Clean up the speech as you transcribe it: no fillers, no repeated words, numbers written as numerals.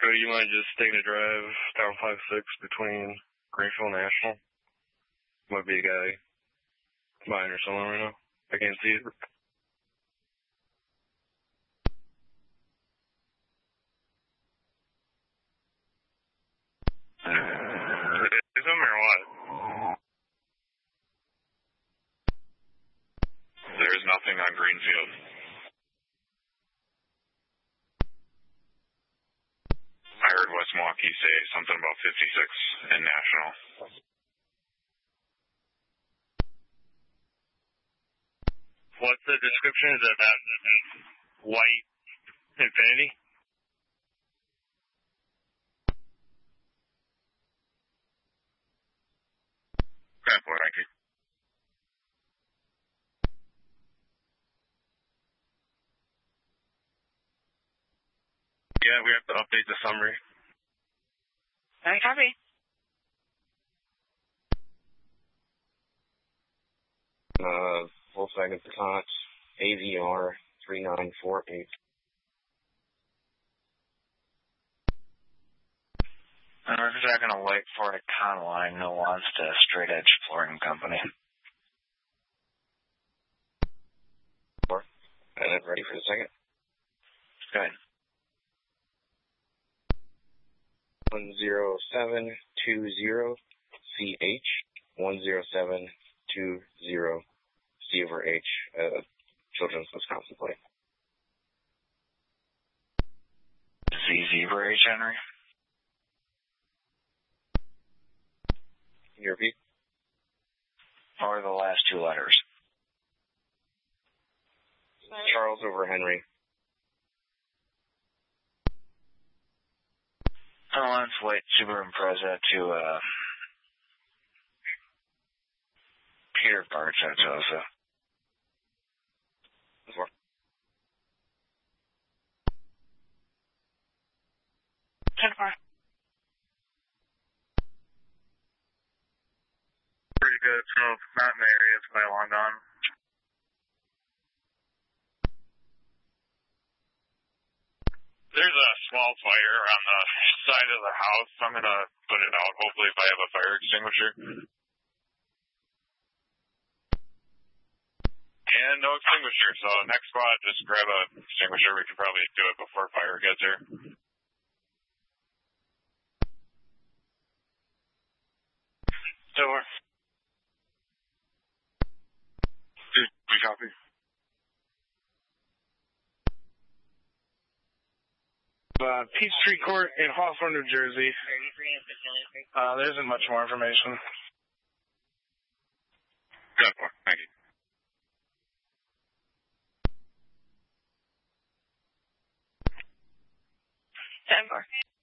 So you mind just taking a drive down 5-6 between Greenfield and National? Might be a guy mine or someone right now. I can't see it. Is him or what? There's nothing on Greenfield. I heard West Milwaukee say something about 56 and National. What's the description? Is that white Infinity? Thank you. Yeah, we have to update the summary. I copy. Volkswagen Passat AVR 3948. We're talking to Lake Ford Econoline, nuanced to Straight Edge Flooring Company. And I'm ready for the second. Go ahead. 10720CH 10720C/H, Children's Wisconsin plate. Z/H, Henry? Can you repeat? Or the last two letters? Charles over Henry. Let's wait Subaru Impreza to Peter Bartosa. 10-4. Pretty good. So not in the area. It's quite long gone. There's a small fire on the side of the house. I'm going to put it out, hopefully, if I have a fire extinguisher. And no extinguisher. So next squad, just grab a extinguisher. We can probably do it before fire gets here. Door. We copy. Peachtree Court in Hawthorne, New Jersey. There isn't much more information. Good. Thank you. 10-4.